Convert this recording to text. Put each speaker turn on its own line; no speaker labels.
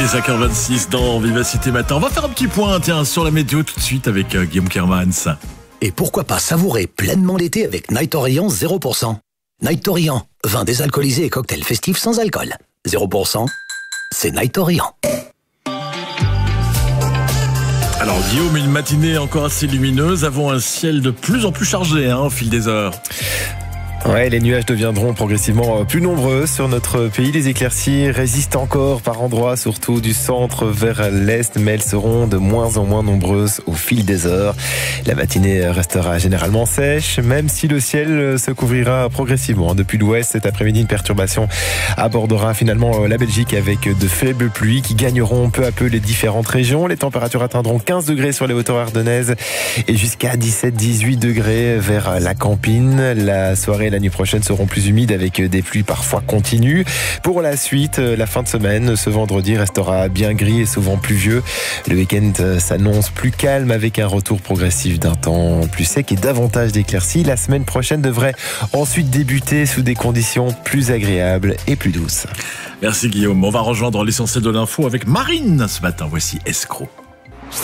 Il est 5h26 dans Vivacité Matin. On va faire un petit point sur la météo tout de suite avec Guillaume Kermans.
Et pourquoi pas savourer pleinement l'été avec Night Orient 0%. Night Orient, vin désalcoolisé et cocktail festif sans alcool. 0%, c'est Night Orient.
Alors Guillaume, une matinée encore assez lumineuse, avons un ciel de plus en plus chargé au fil des heures.
Ouais, les nuages deviendront progressivement plus nombreux sur notre pays. Les éclaircies résistent encore par endroits, surtout du centre vers l'est, mais elles seront de moins en moins nombreuses au fil des heures. La matinée restera généralement sèche, même si le ciel se couvrira progressivement. Depuis l'ouest, cet après-midi, une perturbation abordera finalement la Belgique avec de faibles pluies qui gagneront peu à peu les différentes régions. Les températures atteindront 15 degrés sur les hauteurs ardennaises et jusqu'à 17-18 degrés vers la Campine. La soirée et la nuit prochaine seront plus humides avec des pluies parfois continues. Pour la suite, la fin de semaine, ce vendredi restera bien gris et souvent pluvieux. Le week-end s'annonce plus calme avec un retour progressif d'un temps plus sec et davantage d'éclaircies. La semaine prochaine devrait ensuite débuter sous des conditions plus agréables et plus douces.
Merci Guillaume. On va rejoindre l'essentiel de l'info avec Marine ce matin. Voici Escroc.